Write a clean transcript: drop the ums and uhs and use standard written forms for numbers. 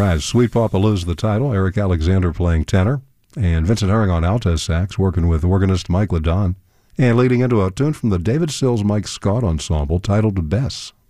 right, Sweet Papa Lou's the title. Eric Alexander playing tenor, and Vincent Herring on alto sax, working with organist Mike LeDon. And leading into a tune from the David Sills Mike Scott Ensemble titled Bess.